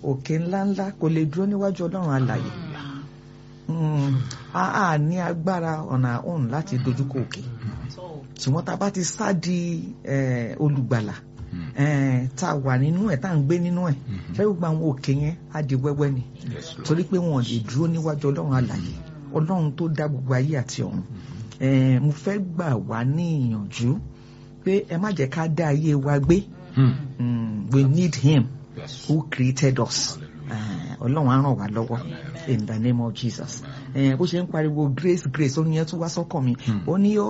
òkè ńláńlá kò lè dúró níwájú Ọlọ́run alààyè. A ní agbára ọ̀nà òun láti dojúkọ òkè. Ṣùgbọ́n tá a bá ti sá di olùgbàlà tá a wà nínú ẹ̀ tá a ń gbé nínú ẹ̀ fẹ́ gbogbo àwọn òkè yẹn á di wẹ́wẹ́ ni torí pé wọn ò lè dúró níwájú Ọlọ́run alààyè, Ọlọ́run tó dá gbogbo ayé àti ọ̀run. Mo fẹ́ gbà wá ní ìyànjú pé ẹ má jẹ́ ká dá ayé wa gbé. We need him who created us. Ọlọ́run á ràn wá lọ́wọ́ in the name of Jesus. Bó ṣe ń pariwo grace grace ó ní ẹ tún wá sọ́kàn mi ó ní